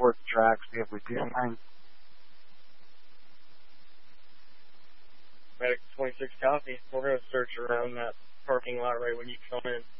towards the track, see if we see anything. Medic 26 copy. We're going to search around that parking lot right when you come in.